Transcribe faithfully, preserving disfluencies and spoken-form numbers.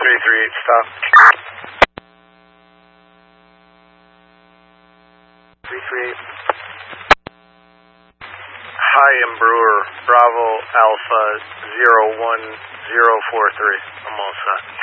three three eight, stop. three three eight. Hi, I'm Brewer, Bravo Alpha zero one zero four three. I'm all set.